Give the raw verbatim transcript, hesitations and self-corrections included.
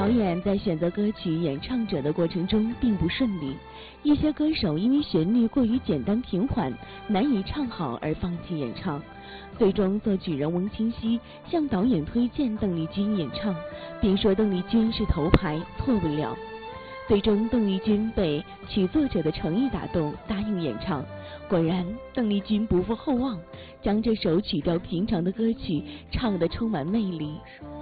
导演在选择歌曲演唱者的过程中并不顺利，一些歌手因为旋律过于简单平缓，难以唱好而放弃演唱。最终，作曲人翁清溪向导演推荐邓丽君演唱，并说邓丽君是头牌，错不了。最终，邓丽君被曲作者的诚意打动，答应演唱。果然，邓丽君不负厚望，将这首曲调平常的歌曲唱得充满魅力。